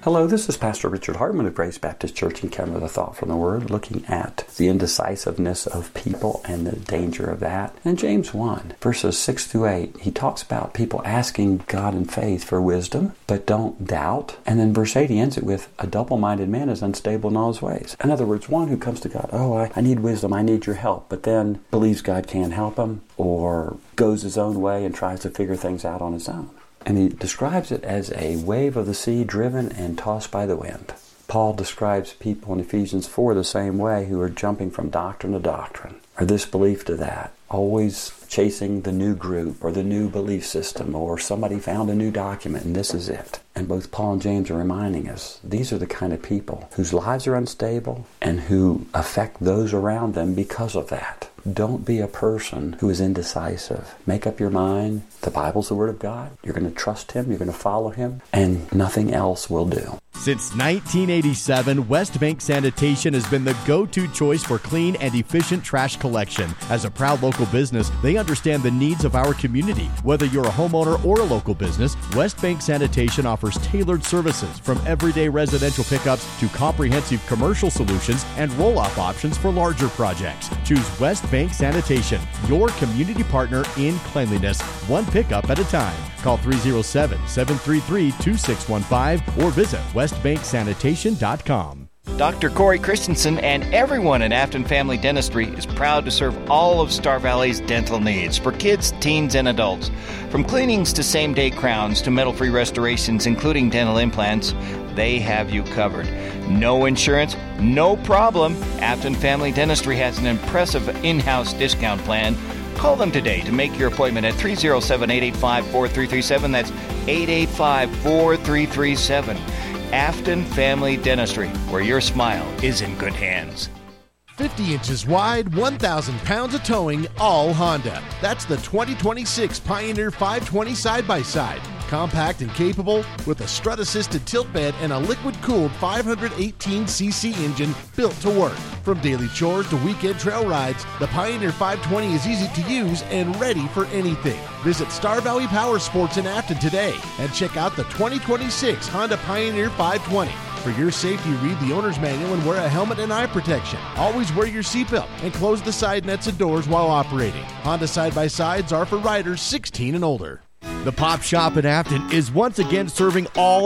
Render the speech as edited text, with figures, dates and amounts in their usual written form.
Hello, this is Pastor Richard Hartman of Grace Baptist Church in Kenner, the Thought from the Word, looking at the indecisiveness of people and the danger of that. In James 1, verses 6 through 8, he talks about people asking God in faith for wisdom, but don't doubt. And then verse 8, he ends it with, a double-minded man is unstable in all his ways. In other words, one who comes to God, I need wisdom, I need your help, but then believes God can't help him, or goes his own way and tries to figure things out on his own. And he describes it as a wave of the sea driven and tossed by the wind. Paul describes people in Ephesians 4 the same way, who are jumping from doctrine to doctrine, or this belief to that, always chasing the new group or the new belief system, or somebody found a new document and this is it. And both Paul and James are reminding us, these are the kind of people whose lives are unstable and who affect those around them because of that. Don't be a person who is indecisive. Make up your mind. The Bible's the Word of God. You're going to trust Him. You're going to follow Him. And nothing else will do. Since 1987, West Bank Sanitation has been the go-to choice for clean and efficient trash collection. As a proud local business, they understand the needs of our community. Whether you're a homeowner or a local business, West Bank Sanitation offers tailored services from everyday residential pickups to comprehensive commercial solutions and roll-off options for larger projects. Choose West Bank Sanitation, your community partner in cleanliness, one pickup at a time. Call 307-733-2615 or visit westbanksanitation.com. Dr. Corey Christensen and everyone at Afton Family Dentistry is proud to serve all of Star Valley's dental needs for kids, teens, and adults. From cleanings to same-day crowns to metal-free restorations, including dental implants, they have you covered. No insurance, no problem. Afton Family Dentistry has an impressive in-house discount plan. Call them today to make your appointment at 307-885-4337. That's 885-4337. Afton Family Dentistry, where your smile is in good hands. 50 inches wide, 1,000 pounds of towing, all Honda. That's the 2026 Pioneer 520 side-by-side. Compact and capable with a strut-assisted tilt bed and a liquid-cooled 518cc engine built to work. From daily chores to weekend trail rides, the Pioneer 520 is easy to use and ready for anything. Visit Star Valley Power Sports in Afton today and check out the 2026 Honda Pioneer 520. For your safety, read the owner's manual and wear a helmet and eye protection. Always wear your seatbelt and close the side nets and doors while operating. Honda side-by-sides are for riders 16 and older. The Pop Shop in Afton is once again serving all